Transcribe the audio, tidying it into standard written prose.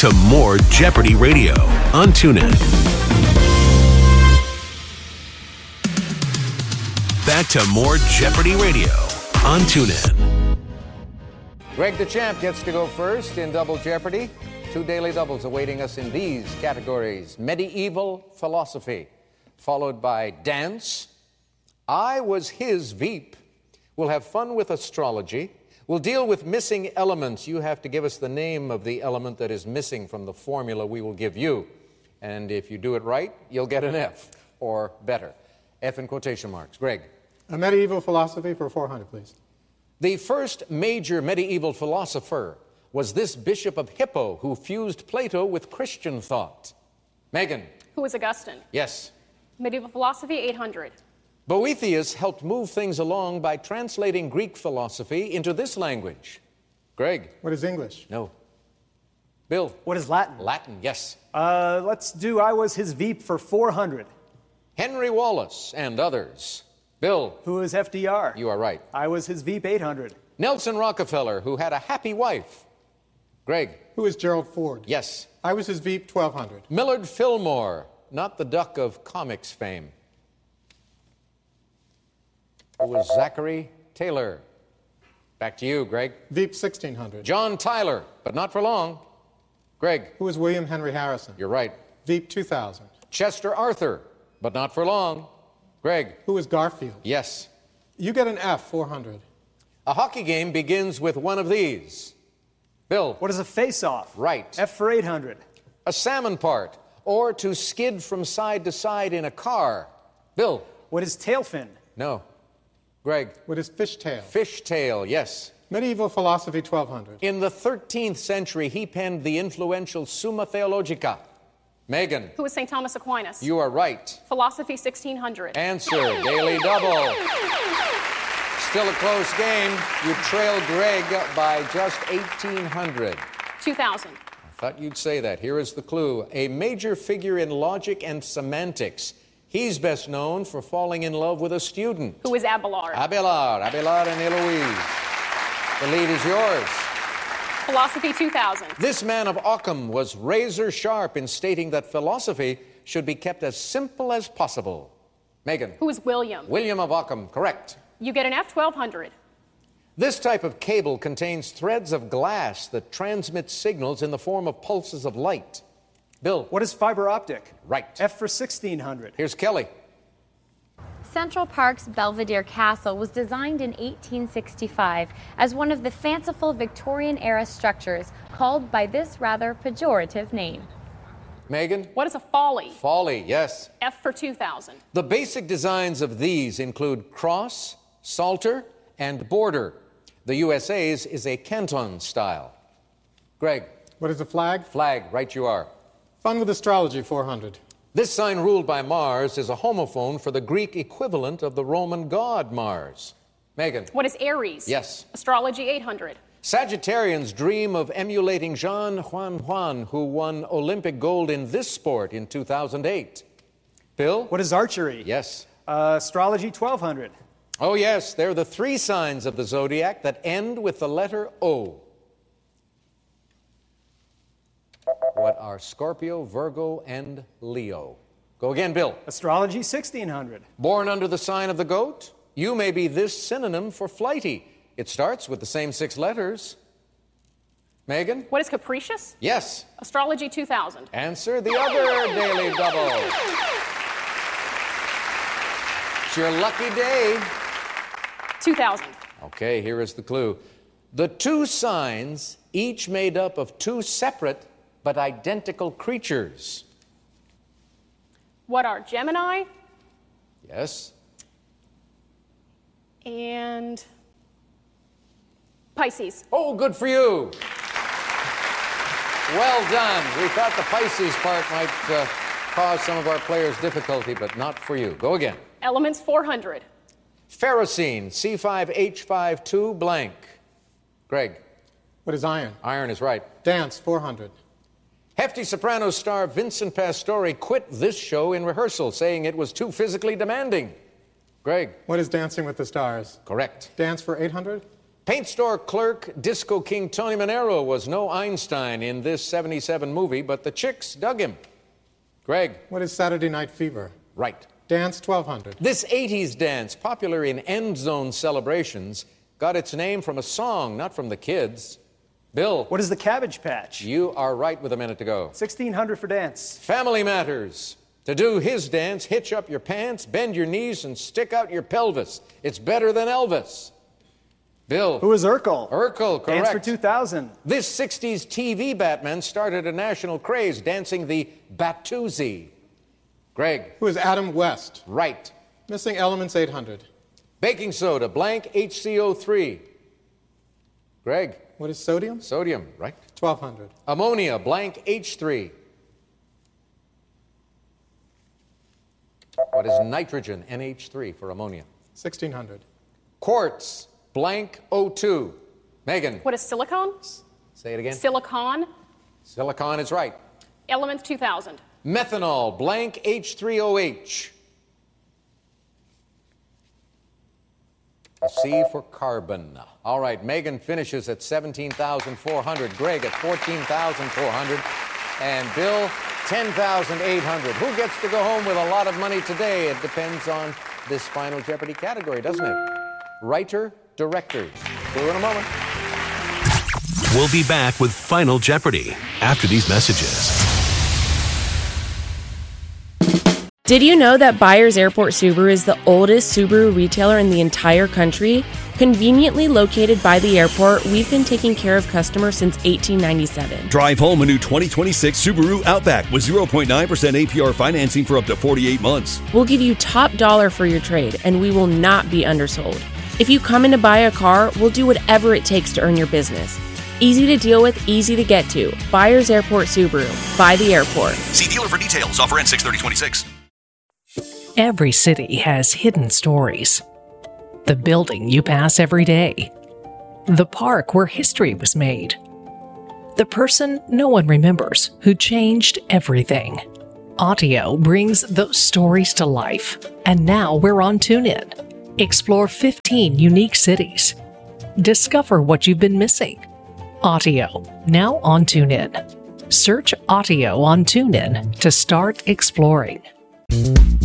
to more Jeopardy Radio on TuneIn. Back to more Jeopardy Radio on TuneIn. Greg the Champ gets to go first in Double Jeopardy. 2 daily doubles awaiting us in these categories. Medieval philosophy, followed by dance. I was his Veep. We'll have fun with astrology. We'll deal with missing elements. You have to give us the name of the element that is missing from the formula we will give you. And if you do it right, you'll get an F, or better. F in quotation marks. Greg. A medieval philosophy for 400, please. The first major medieval philosopher was this Bishop of Hippo who fused Plato with Christian thought. Megan. Who was Augustine? Yes. Medieval philosophy, 800. Boethius helped move things along by translating Greek philosophy into this language. Greg. What is English? No. Bill. What is Latin? Latin, yes. Let's do I was his Veep for 400. Henry Wallace and others. Bill. Who is FDR? You are right. I was his Veep, 800. Nelson Rockefeller, who had a happy wife. Greg. Who is Gerald Ford? Yes. I was his Veep, 1200. Millard Fillmore, not the duck of comics fame. Who was Zachary Taylor? Back to you, Greg. Veep, 1600. John Tyler, but not for long. Greg. Who is William Henry Harrison? You're right. Veep, 2000. Chester Arthur, but not for long. Greg. Who is Garfield? Yes. You get an F, 400. A hockey game begins with one of these. Bill. What is a face-off? Right. F for 800. A salmon part, or to skid from side to side in a car. Bill. What is tail fin? No. Greg. What is fishtail? Fishtail, yes. Medieval philosophy, 1200. In the 13th century, he penned the influential Summa Theologica. Megan. Who was St. Thomas Aquinas? You are right. Philosophy, 1600. Answer, daily double. Still a close game. You trail Greg by just 1,800. 2000. I thought you'd say that. Here is the clue. A major figure in logic and semantics. He's best known for falling in love with a student. Who is Abelard? Abelard and Eloise. The lead is yours. Philosophy, 2000. This man of Occam was razor sharp in stating that philosophy should be kept as simple as possible. Megan. Who is William? William of Occam, correct. You get an F, 1200. This type of cable contains threads of glass that transmit signals in the form of pulses of light. Bill. What is fiber optic? Right. F for 1600. Here's Kelly. Central Park's Belvedere Castle was designed in 1865 as one of the fanciful Victorian-era structures called by this rather pejorative name. Megan. What is a folly? Folly, yes. F for 2000. The basic designs of these include cross, salter, and border. The USA's is a canton style. Greg. What is a flag? Flag, right you are. Fun with astrology, 400. This sign ruled by Mars is a homophone for the Greek equivalent of the Roman god Mars. Megan. What is Aries? Yes. Astrology, 800. Sagittarians dream of emulating Zhang Huan, who won Olympic gold in this sport in 2008. Bill? What is archery? Yes. Astrology, 1200. Oh, yes, they're the 3 signs of the zodiac that end with the letter O. What are Scorpio, Virgo, and Leo? Go again, Bill. Astrology, 1600. Born under the sign of the goat, you may be this synonym for flighty. It starts with the same 6 letters. Megan? What is capricious? Yes. Astrology, 2000. Answer the other daily double. It's your lucky day. 2000. Okay, here is the clue. The 2 signs, each made up of 2 separate but identical creatures. What are Gemini? Yes. And Pisces. Oh, good for you. Well done. We thought the Pisces part might cause some of our players difficulty, but not for you. Go again. Elements, 400. Ferrocene, C5H52 blank. Greg. What is iron? Iron is right. Dance, 400. Hefty soprano star Vincent Pastore quit this show in rehearsal, saying it was too physically demanding. Greg. What is Dancing with the Stars? Correct. Dance for 800? Paint store clerk, disco king Tony Manero was no Einstein in this 77 movie, but the chicks dug him. Greg. What is Saturday Night Fever? Right. Dance 1200. This 80s dance, popular in end zone celebrations, got its name from a song, not from the kids. Bill. What is the Cabbage Patch? You are right with a minute to go. 1600 for dance. Family Matters. To do his dance, hitch up your pants, bend your knees, and stick out your pelvis. It's better than Elvis. Bill. Who is Urkel? Urkel, correct. Dance for 2000. This 60s TV Batman started a national craze, dancing the Batusi. Greg. Who is Adam West? Right. Missing elements 800. Baking soda, blank HCO3. Greg. What is sodium? Sodium, right. 1200. Ammonia, blank H3. What is nitrogen, NH3 for ammonia? 1600. Quartz, blank O2. Megan. What is silicon? Say it again. Silicon. Silicon is right. Elements 2000. Methanol, blank H3OH. A C for carbon. All right, Megan finishes at 17,400. Greg at 14,400. And Bill, 10,800. Who gets to go home with a lot of money today? It depends on this Final Jeopardy category, doesn't it? Writer, directors. Through in a moment. We'll be back with Final Jeopardy after these messages. Did you know that Byers Airport Subaru is the oldest Subaru retailer in the entire country? Conveniently located by the airport, we've been taking care of customers since 1897. Drive home a new 2026 Subaru Outback with 0.9% APR financing for up to 48 months. We'll give you top dollar for your trade, and we will not be undersold. If you come in to buy a car, we'll do whatever it takes to earn your business. Easy to deal with, easy to get to. Byers Airport Subaru. By the airport. See dealer for details. Offer ends 6/30/26. Every city has hidden stories. The building you pass every day. The park where history was made. The person no one remembers who changed everything. Audio brings those stories to life. And now we're on TuneIn. Explore 15 unique cities. Discover what you've been missing. Audio, now on TuneIn. Search Audio on TuneIn to start exploring.